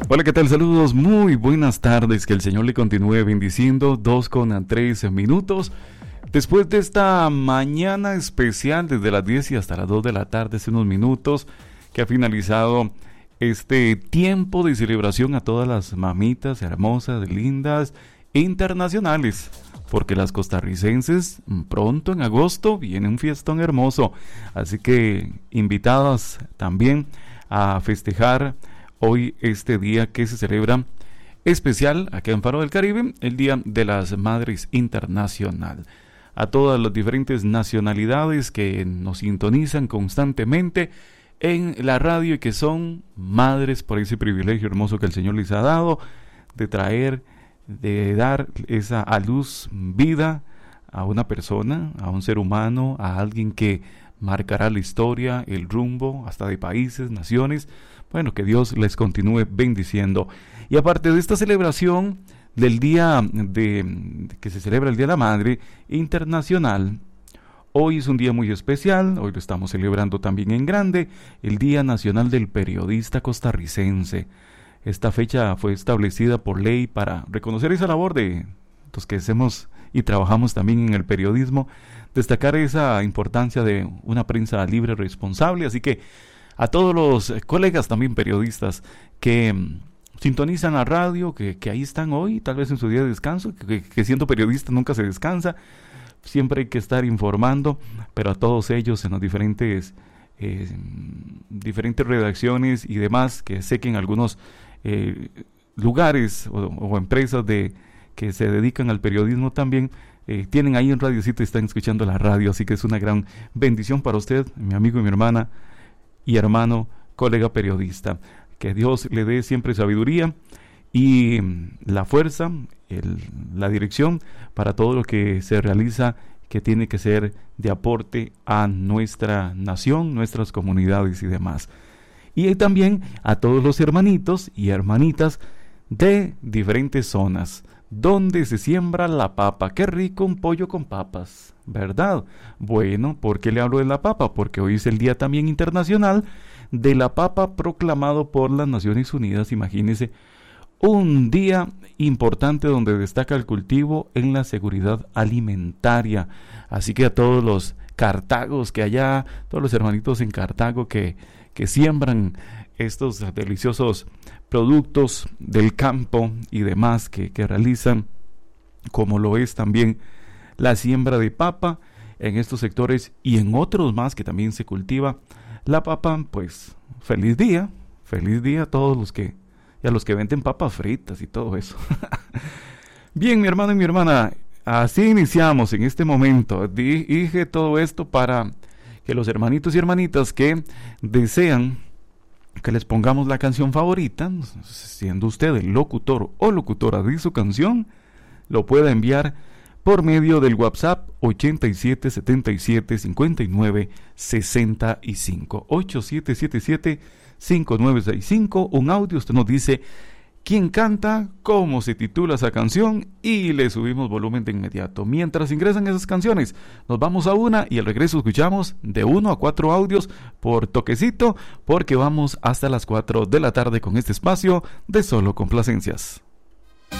Hola, ¿qué tal? Saludos, muy buenas tardes, que el Señor le continúe bendiciendo. 2:13 después de esta mañana especial desde las 10 y hasta las 2 de la tarde, hace unos minutos que ha finalizado este tiempo de celebración a todas las mamitas hermosas, lindas, internacionales, porque las costarricenses pronto en agosto viene un fiestón hermoso, así que invitadas también a festejar hoy este día que se celebra especial acá en Faro del Caribe, el Día de las Madres Internacional. A todas las diferentes nacionalidades que nos sintonizan constantemente en la radio y que son madres por ese privilegio hermoso que el Señor les ha dado de traer, de dar esa a luz vida a una persona, a un ser humano, a alguien que marcará la historia, el rumbo, hasta de países, naciones. Bueno, que Dios les continúe bendiciendo. Y aparte de esta celebración del día que se celebra el Día de la Madre Internacional, hoy es un día muy especial. Hoy lo estamos celebrando también en grande, el Día Nacional del Periodista Costarricense. Esta fecha fue establecida por ley para reconocer esa labor de los que hacemos y trabajamos también en el periodismo, destacar esa importancia de una prensa libre, responsable. Así que a todos los colegas también periodistas que sintonizan la radio, que ahí están hoy, tal vez en su día de descanso, que siendo periodista nunca se descansa, siempre hay que estar informando, pero a todos ellos en las diferentes redacciones y demás, que sé que en algunos lugares o empresas que se dedican al periodismo también, tienen ahí un radiocito y están escuchando la radio, así que es una gran bendición para usted, mi amigo y mi hermana, y hermano, colega periodista. Que Dios le dé siempre sabiduría y la fuerza, la dirección para todo lo que se realiza, que tiene que ser de aporte a nuestra nación, nuestras comunidades y demás. Y también a todos los hermanitos y hermanitas de diferentes zonas donde se siembra la papa. Qué rico un pollo con papas, ¿verdad? Bueno, ¿por qué le hablo de la papa? Porque hoy es el Día también internacional de la papa, proclamado por las Naciones Unidas. Imagínense, un día importante donde destaca el cultivo en la seguridad alimentaria. Así que a todos los cartagos que allá, todos los hermanitos en Cartago que siembran estos deliciosos productos del campo y demás que realizan, como lo es también la siembra de papa en estos sectores y en otros más que también se cultiva la papa, pues feliz día a todos los que, y a los que venden papas fritas y todo eso. Bien, mi hermano y mi hermana, así iniciamos en este momento. Dije todo esto para que los hermanitos y hermanitas que desean que les pongamos la canción favorita, siendo usted el locutor o locutora de su canción, lo pueda enviar por medio del WhatsApp 8777-5965, 8777-5965, un audio. Usted nos dice quién canta, cómo se titula esa canción y le subimos volumen de inmediato. Mientras ingresan esas canciones, nos vamos a una y al regreso escuchamos de 1 a 4 audios por toquecito, porque vamos hasta las 4 de la tarde con este espacio de Solo Complacencias.